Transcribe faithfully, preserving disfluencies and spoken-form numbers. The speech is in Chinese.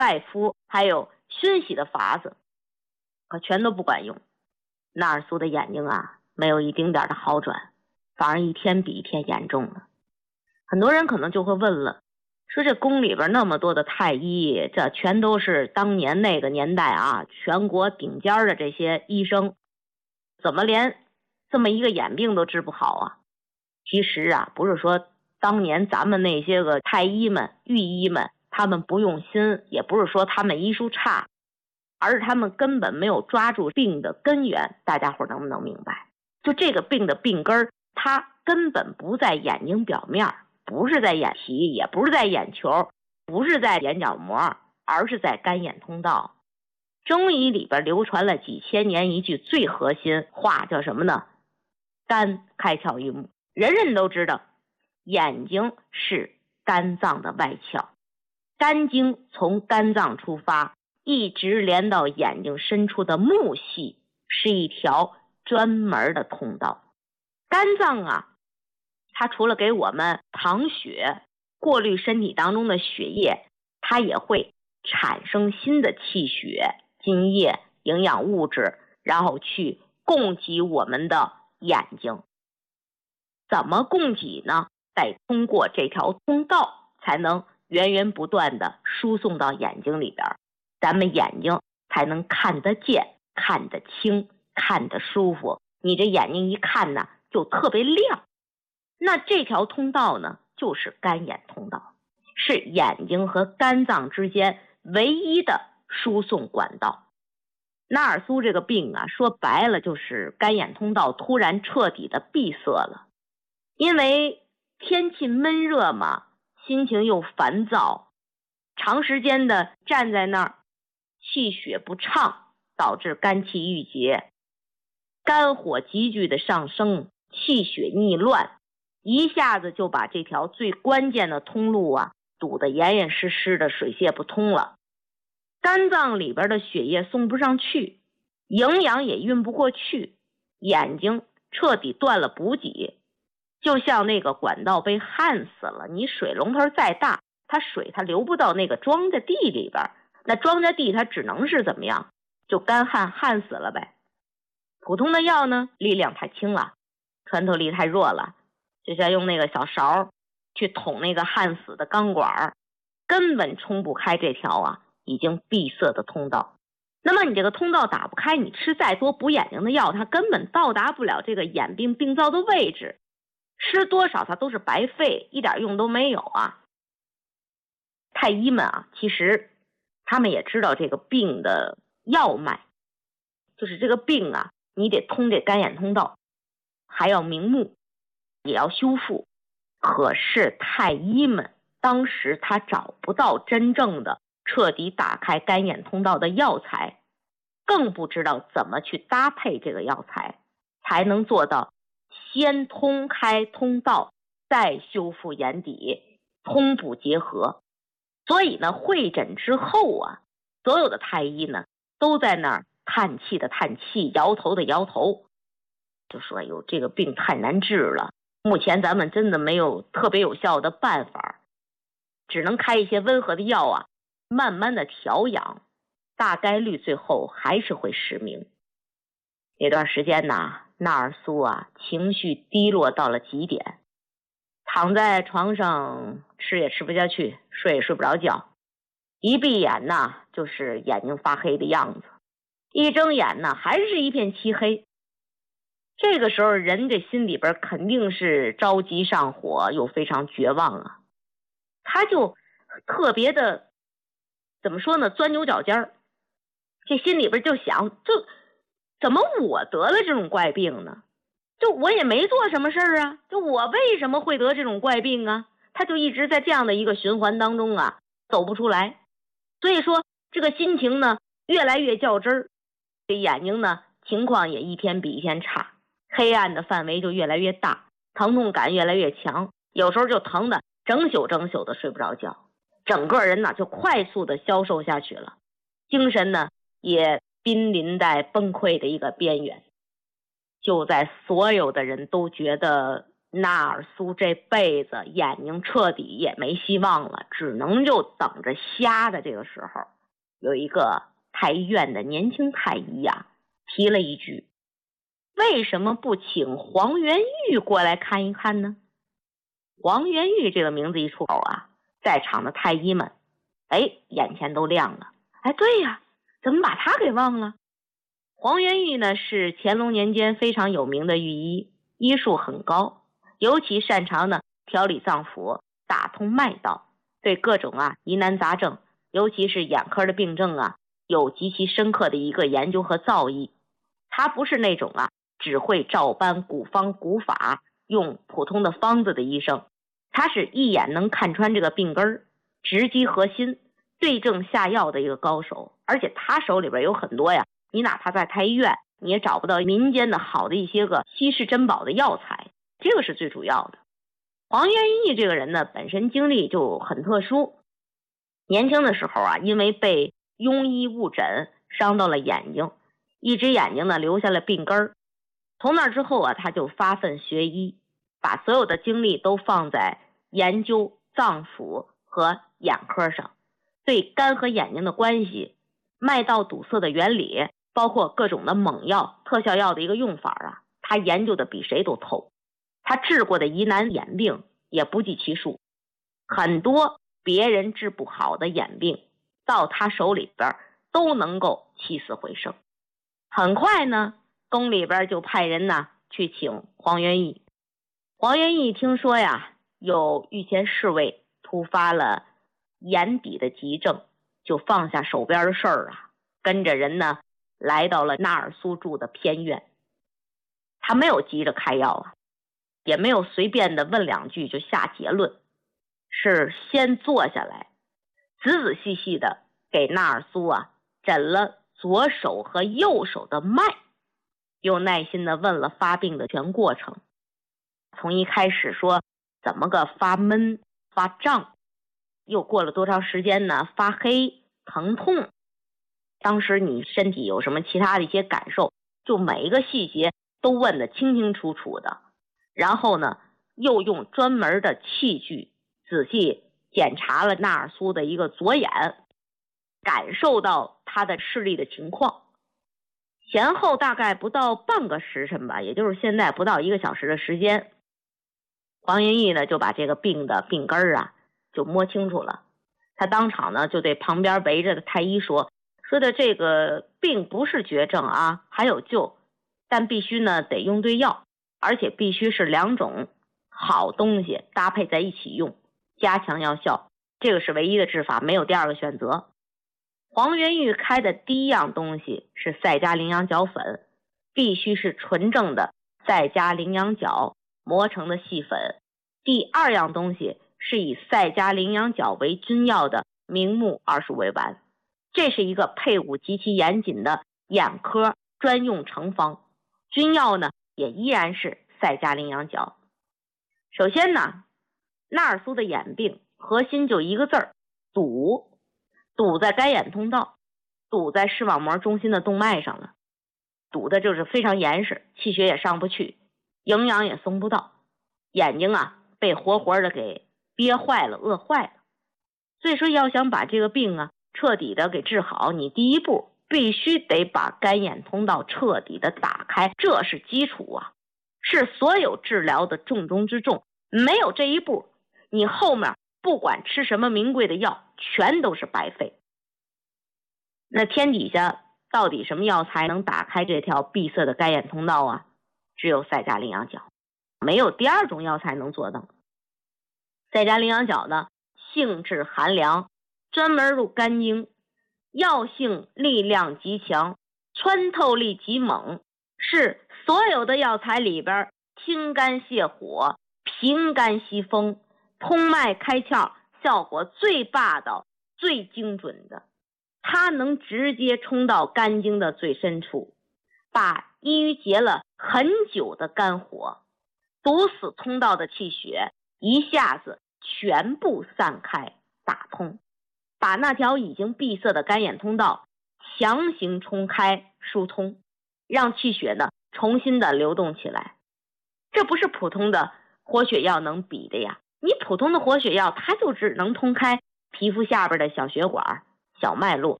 大夫还有熏洗的法子，可全都不管用。纳尔苏的眼睛啊，没有一丁点的好转，反而一天比一天严重了。很多人可能就会问了，说这宫里边那么多的太医，这全都是当年那个年代啊，全国顶尖的这些医生，怎么连这么一个眼病都治不好啊？其实啊，不是说当年咱们那些个太医们、御医们他们不用心，也不是说他们医术差，而是他们根本没有抓住病的根源。大家伙能不能明白？就这个病的病根，它根本不在眼睛表面，不是在眼皮，也不是在眼球，不是在眼角膜，而是在肝眼通道。中医里边流传了几千年一句最核心话，叫什么呢？肝开窍于目。人人都知道，眼睛是肝脏的外窍，肝经从肝脏出发，一直连到眼睛深处的目系，是一条专门的通道。肝脏啊，它除了给我们淌血，过滤身体当中的血液，它也会产生新的气血、津液、营养物质，然后去供给我们的眼睛。怎么供给呢？得通过这条通道，才能源源不断的输送到眼睛里边，咱们眼睛才能看得见、看得清、看得舒服。你这眼睛一看呢，就特别亮。那这条通道呢，就是肝眼通道，是眼睛和肝脏之间唯一的输送管道。纳尔苏这个病啊，说白了就是肝眼通道突然彻底的闭塞了。因为天气闷热嘛，心情又烦躁，长时间的站在那儿，气血不畅，导致肝气郁结，肝火急剧的上升，气血逆乱，一下子就把这条最关键的通路啊堵得严严实实的，水泄不通了。肝脏里边的血液送不上去，营养也运不过去，眼睛彻底断了补给，就像那个管道被焊死了，你水龙头再大，它水它流不到那个庄稼地里边，那庄稼地它只能是怎么样，就干旱旱死了呗。普通的药呢，力量太轻了，穿透力太弱了，就像用那个小勺去捅那个焊死的钢管，根本冲不开这条啊已经闭塞的通道。那么你这个通道打不开，你吃再多补眼睛的药，它根本到达不了这个眼病病灶的位置，吃多少它都是白费，一点用都没有啊。太医们啊，其实他们也知道这个病的要脉，就是这个病啊，你得通这肝眼通道，还要明目，也要修复。可是太医们当时他找不到真正的彻底打开肝眼通道的药材，更不知道怎么去搭配这个药材，才能做到先通开通道，再修复眼底，通补结合。所以呢，会诊之后啊，所有的太医呢都在那儿叹气的叹气，摇头的摇头，就说哎呦，这个病太难治了，目前咱们真的没有特别有效的办法，只能开一些温和的药啊，慢慢的调养，大概率最后还是会失明。那段时间呢，纳尔苏啊情绪低落到了极点，躺在床上吃也吃不下去，睡也睡不着觉，一闭眼呢就是眼睛发黑的样子，一睁眼呢还是一片漆黑。这个时候人这心里边肯定是着急上火，又非常绝望啊，他就特别的怎么说呢，钻牛角尖儿，这心里边就想，就怎么我得了这种怪病呢？就我也没做什么事儿啊，就我为什么会得这种怪病啊？他就一直在这样的一个循环当中啊，走不出来。所以说这个心情呢越来越较真儿，这眼睛呢情况也一天比一天差，黑暗的范围就越来越大，疼痛感越来越强，有时候就疼的整宿整宿的睡不着觉，整个人呢就快速的消瘦下去了，精神呢也濒临在崩溃的一个边缘。就在所有的人都觉得纳尔苏这辈子眼睛彻底也没希望了，只能就等着瞎的这个时候，有一个太医院的年轻太医啊，提了一句：为什么不请黄元玉过来看一看呢？黄元玉这个名字一出口啊，在场的太医们哎，眼前都亮了。哎，对呀，怎么把他给忘了？黄元玉呢，是乾隆年间非常有名的御医，医术很高，尤其擅长呢调理脏腑，打通脉道，对各种啊疑难杂症，尤其是眼科的病症啊，有极其深刻的一个研究和造诣。他不是那种啊只会照搬古方古法，用普通的方子的医生，他是一眼能看穿这个病根儿，直击核心，对症下药的一个高手。而且他手里边有很多呀，你哪怕在太医院你也找不到民间的好的一些个稀世珍宝的药材，这个是最主要的。黄元义这个人呢，本身经历就很特殊，年轻的时候啊，因为被庸医误诊伤到了眼睛，一只眼睛呢留下了病根儿。从那之后啊，他就发奋学医，把所有的精力都放在研究脏腑和眼科上，对肝和眼睛的关系、脉道堵塞的原理，包括各种的猛药、特效药的一个用法啊，他研究的比谁都透。他治过的疑难眼病也不计其数，很多别人治不好的眼病到他手里边都能够起死回生。很快呢，宫里边就派人呢去请黄元义。黄元义听说呀，有御前侍卫突发了眼底的急症，就放下手边的事儿啊，跟着人呢来到了纳尔苏住的偏院。他没有急着开药啊，也没有随便的问两句就下结论，是先坐下来，仔仔细细的给纳尔苏啊诊了左手和右手的脉，又耐心的问了发病的全过程。从一开始说怎么个发闷、发胀，又过了多长时间呢？发黑、疼痛，当时你身体有什么其他的一些感受，就每一个细节都问得清清楚楚的。然后呢，又用专门的器具仔细检查了纳尔苏的一个左眼，感受到他的视力的情况。前后大概不到半个时辰吧，也就是现在不到一个小时的时间，黄元义呢就把这个病的病根儿啊就摸清楚了。他当场呢就对旁边围着的太医说说的这个病不是绝症啊，还有救，但必须呢得用对药，而且必须是两种好东西搭配在一起用，加强药效，这个是唯一的治法，没有第二个选择。黄元玉开的第一样东西是赛加羚羊角粉，必须是纯正的赛加羚羊角磨成的细粉。第二样东西是以赛加羚羊角为君药的明目二十味丸，这是一个配伍极其严谨的眼科专用成方，君药呢也依然是赛加羚羊角。首先呢，纳尔苏的眼病核心就一个字儿，堵，堵在干眼通道，堵在视网膜中心的动脉上了，堵的就是非常严实，气血也上不去，营养也送不到，眼睛啊被活活的给憋坏了、饿坏了。所以说要想把这个病啊彻底的给治好，你第一步必须得把干眼通道彻底的打开，这是基础啊，是所有治疗的重中之重。没有这一步，你后面不管吃什么名贵的药，全都是白费。那天底下到底什么药材能打开这条闭塞的干眼通道啊？只有赛加羚羊角，没有第二种药材能做到。赛加羚羊角呢，性质寒凉，专门入肝经，药性力量极强，穿透力极猛，是所有的药材里边清肝泻火、平肝息风、通脉开窍效果最霸道、最精准的。它能直接冲到肝经的最深处，把抑郁结了很久的肝火、堵死通道的气血一下子全部散开打通，把那条已经闭塞的干眼通道强行冲开疏通，让气血呢重新的流动起来。这不是普通的活血药能比的呀？你普通的活血药，它就只能通开皮肤下边的小血管、小脉络，